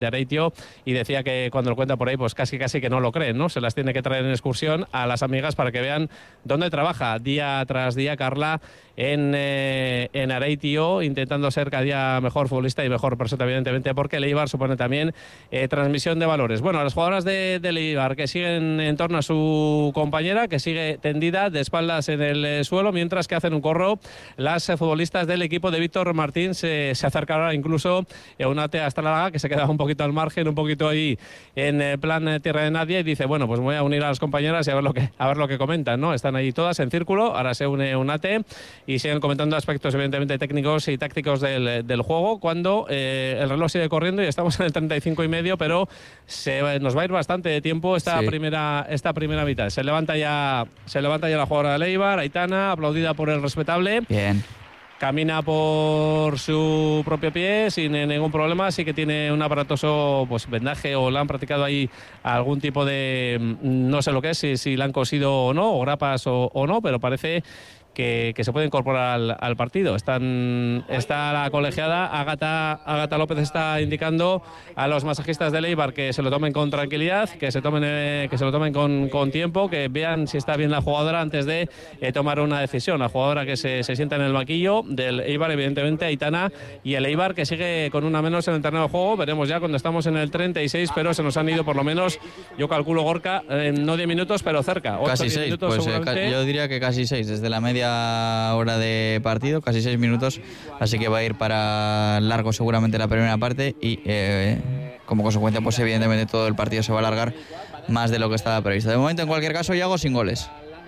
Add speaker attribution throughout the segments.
Speaker 1: Areitio, y decía que cuando lo cuenta por ahí, pues casi que no lo creen, ¿no? Se las tiene que traer en excursión a las amigas para que vean dónde trabaja día tras día Carla en Areitio, intentando ser cada día mejor futbolista y mejor persona, evidentemente, porque el Eibar supone también transmisión de valores. Bueno, las jugadoras del Eibar que siguen en torno a su compañera, que sigue tendida de espaldas en el suelo, mientras que hacen un corro las futbolistas del equipo de Víctor Martín. Se acerca ahora incluso Eunate Astralaga, que se quedaba un poquito al margen, un poquito ahí en plan tierra de nadie, y dice, bueno, pues me voy a unir a las compañeras y a ver lo que comentan, ¿no? Están ahí todas en círculo, ahora se une Eunate y siguen comentando aspectos evidentemente técnicos y tácticos del juego, cuando el reloj sigue corriendo y estamos en el 35 y medio, pero nos va a ir bastante de tiempo esta primera mitad. Se levanta ya la jugadora de Eibar, Aitana, aplaudida por el respetable.
Speaker 2: Bien.
Speaker 1: Camina por su propio pie sin ningún problema, sí que tiene un aparatoso vendaje, o le han practicado ahí algún tipo de, no sé lo que es, si la han cosido o no, o grapas o no, pero parece que se puede incorporar al partido. Está la colegiada, Ágata López está indicando a los masajistas del Eibar que se lo tomen con tranquilidad, que se lo tomen con tiempo, que vean si está bien la jugadora antes de tomar una decisión. La jugadora que se sienta en el banquillo del Eibar, evidentemente, Aitana, y el Eibar que sigue con una menos en el terreno de juego. Veremos ya cuando estamos en el 36, pero se nos han ido por lo menos, yo calculo, Gorka, no 10 minutos, pero cerca.
Speaker 2: Casi 6, pues yo diría que casi 6, desde la media hora de partido, casi 6 minutos, así que va a ir para largo seguramente la primera parte y como consecuencia, pues evidentemente todo el partido se va a alargar más de lo que estaba previsto. De momento, en cualquier caso, Iago, sin goles.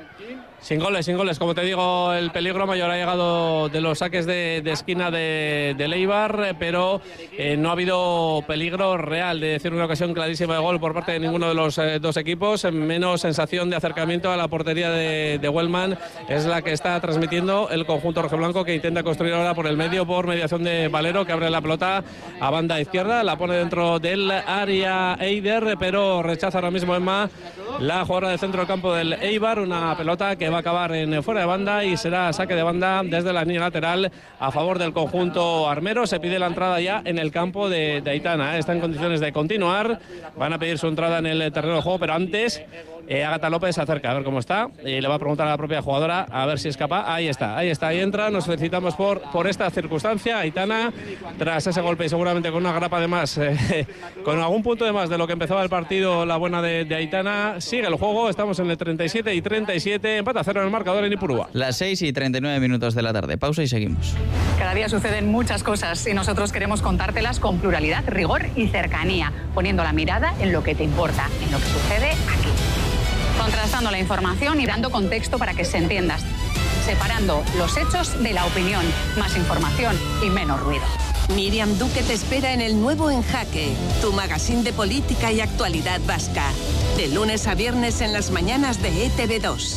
Speaker 1: Sin goles. Como te digo, el peligro mayor ha llegado de los saques de esquina de Eibar, pero no ha habido peligro real de decir una ocasión clarísima de gol por parte de ninguno de los dos equipos. Menos sensación de acercamiento a la portería de Wellman es la que está transmitiendo el conjunto rojiblanco, que intenta construir ahora por el medio, por mediación de Valero, que abre la pelota a banda izquierda, la pone dentro del área Eider, pero rechaza ahora mismo Emma, la jugadora del centro del campo del Eibar, una pelota que va a acabar en fuera de banda y será saque de banda desde la línea lateral a favor del conjunto armero. Se pide la entrada ya en el campo de Aitana, está en condiciones de continuar, van a pedir su entrada en el terreno de juego, pero antes Ágata López se acerca a ver cómo está y le va a preguntar a la propia jugadora a ver si es capaz. Ahí entra. Nos felicitamos por esta circunstancia. Aitana, tras ese golpe y seguramente con una grapa de más, con algún punto de más de lo que empezaba el partido, la buena de Aitana, sigue el juego. Estamos en el 37 y 37, empate a 0 en el marcador en Ipurúa.
Speaker 2: Las 6 y 39 minutos de la tarde, pausa y seguimos.
Speaker 3: Cada día suceden muchas cosas y nosotros queremos contártelas con pluralidad, rigor y cercanía, poniendo la mirada en lo que te importa, en lo que sucede aquí. Contrastando la información y dando contexto para que se entienda. Separando los hechos de la opinión. Más información y menos ruido.
Speaker 4: Miriam Duque te espera en el nuevo En Jaque, tu magazín de política y actualidad vasca. De lunes a viernes en las mañanas de ETV2.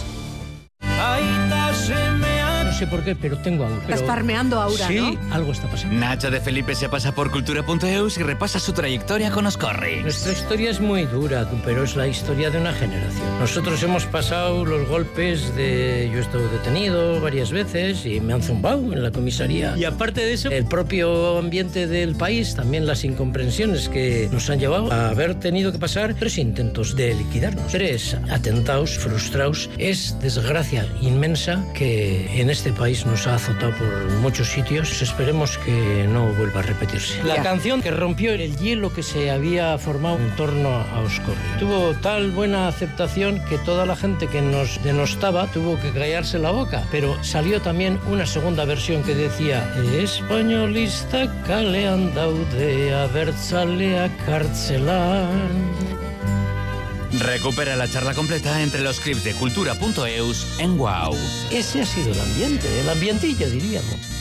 Speaker 5: No sé por qué, pero tengo aura.
Speaker 6: Estás farmeando aura,
Speaker 5: sí,
Speaker 6: ¿no?
Speaker 5: Sí, algo está pasando.
Speaker 7: Nacho de Felipe se pasa por cultura.eus y repasa su trayectoria con Oscorri.
Speaker 5: Nuestra historia es muy dura, pero es la historia de una generación. Nosotros hemos pasado los golpes de... Yo he estado detenido varias veces y me han zumbado en la comisaría. Y aparte de eso, el propio ambiente del país, también las incomprensiones que nos han llevado a haber tenido que pasar 3 intentos de liquidarnos. 3 atentados frustrados. Es desgracia inmensa que en este país nos ha azotado por muchos sitios. Esperemos que no vuelva a repetirse. La canción que rompió el hielo que se había formado en torno a Oscorri tuvo tal buena aceptación que toda la gente que nos denostaba tuvo que callarse la boca. Pero salió también una segunda versión que decía: españolista kalean daude abertzaleak kartzelan.
Speaker 7: Recupera la charla completa entre los clips de cultura.eus en WOW.
Speaker 5: Ese ha sido el ambientillo, diríamos.